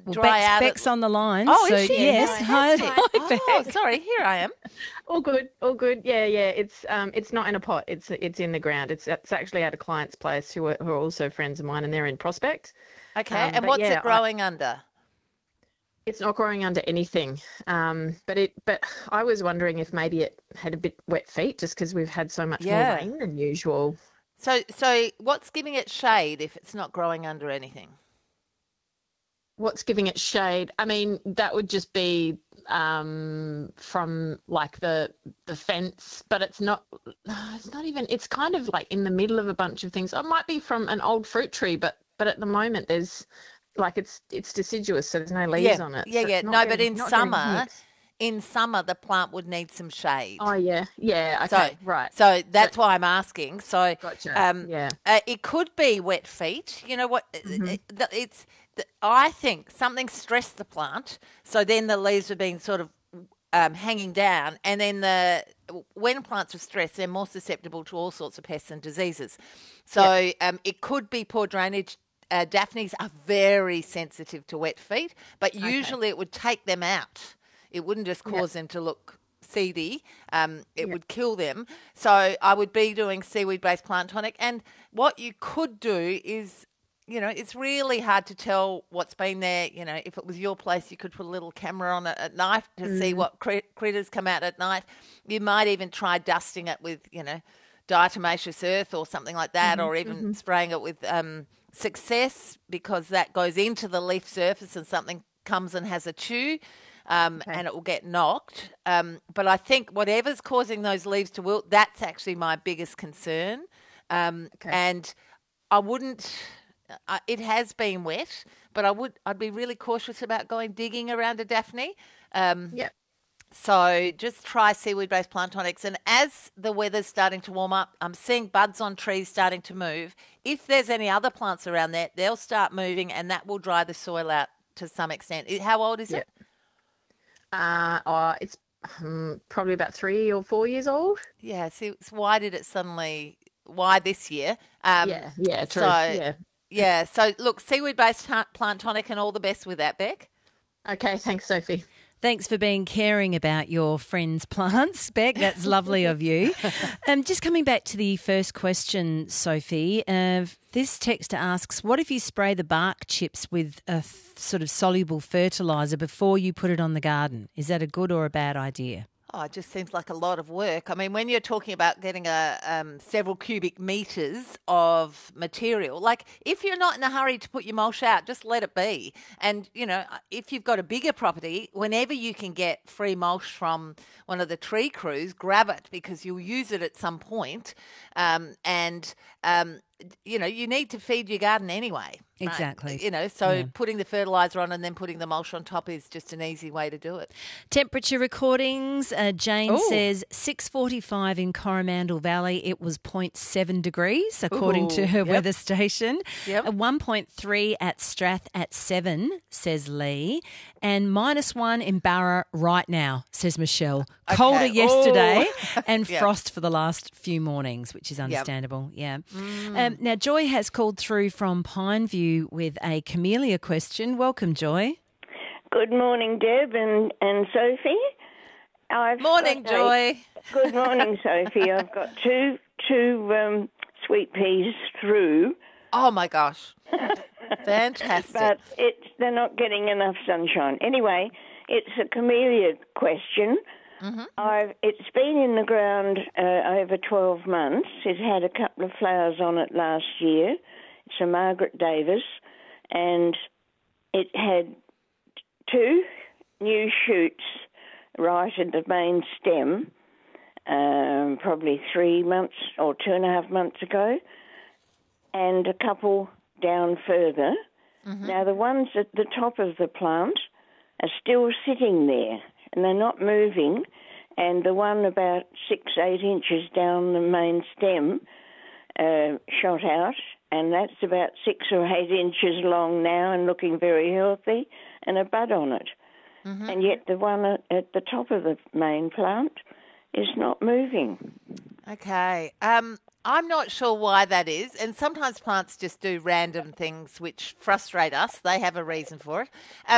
dry out. Beck's on the line. Oh, so is she? yes. Hi, Oh, sorry. Here I am. All good, all good. Yeah. It's not in a pot. It's in the ground. It's actually at a client's place who are also friends of mine, and they're in Prospect. Okay. And But what's yeah, it growing under? it's not growing under anything. But I was wondering if maybe it had a bit wet feet, just because we've had so much more Yeah. rain than usual. So what's giving it shade if it's not growing under anything? What's giving it shade? I mean, that would just be from like the fence, but it's not. It's not even. It's kind of like in the middle of a bunch of things. It might be from an old fruit tree, but at the moment there's like it's deciduous, so there's no leaves on it. Yeah, So yeah. it's not No, but getting- not getting hit. in summer, the plant would need some shade. Oh yeah, okay, right. So that's why I'm asking. So, Gotcha. Yeah. it could be wet feet. You know what? I think something stressed the plant, so then the leaves were being sort of hanging down, and then when plants are stressed, they're more susceptible to all sorts of pests and diseases. So it could be poor drainage. Daphnes are very sensitive to wet feet, but usually it would take them out. It wouldn't just cause them to look seedy. It would kill them. So I would be doing seaweed-based plant tonic. And what you could do is, it's really hard to tell what's been there. If it was your place, you could put a little camera on it at night to see what critters come out at night. You might even try dusting it with, diatomaceous earth or something like that, or even spraying it with Success, because that goes into the leaf surface and something comes and has a chew. And it will get knocked. But I think whatever's causing those leaves to wilt, that's actually my biggest concern. And I wouldn't. It has been wet, but I'd be really cautious about going digging around a Daphne. So just try seaweed-based plant tonics. And as the weather's starting to warm up, I'm seeing buds on trees starting to move. If there's any other plants around there, they'll start moving, and that will dry the soil out to some extent. How old is it? It's probably about 3 or 4 years old. Yeah. So why this year? True. Yeah. So look, seaweed-based plant tonic, and all the best with that, Beck. Okay. Thanks, Sophie. Thanks for being caring about your friends' plants, Beck. That's lovely of you. Just coming back to the first question, Sophie, this texter asks, what if you spray the bark chips with a sort of soluble fertiliser before you put it on the garden? Is that a good or a bad idea? Oh, it just seems like a lot of work. I mean, when you're talking about getting several cubic metres of material, like if you're not in a hurry to put your mulch out, just let it be. And, if you've got a bigger property, whenever you can get free mulch from one of the tree crews, grab it, because you'll use it at some point. You need to feed your garden anyway. Right? Exactly. So putting the fertiliser on and then putting the mulch on top is just an easy way to do it. Temperature recordings. Jane says 6:45 in Coromandel Valley. It was 0.7 degrees, according to her weather station. Yep. 1.3 at Strath at 7, says Lee. And -1 in Barra right now, says Michelle. Okay. Colder yesterday and Yep. frost for the last few mornings, which is understandable. Now, Joy has called through from Pineview with a camellia question. Welcome, Joy. Good morning, Deb and Sophie. Morning, Joy. Good morning, Sophie. I've got two sweet peas through. Oh, my gosh. Fantastic. But they're not getting enough sunshine. Anyway, it's a camellia question. It's been in the ground over 12 months. It had a couple of flowers on it last year. It's a Margaret Davis, and it had 2 new shoots right at the main stem, probably 3 months or 2.5 months ago, and a couple down further. Now, the ones at the top of the plant are still sitting there, and they're not moving, and the one about 6-8 inches down the main stem shot out, and that's about 6 or 8 inches long now and looking very healthy, and a bud on it. And yet the one at the top of the main plant is not moving. Okay. I'm not sure why that is, and sometimes plants just do random things which frustrate us. They have a reason for it.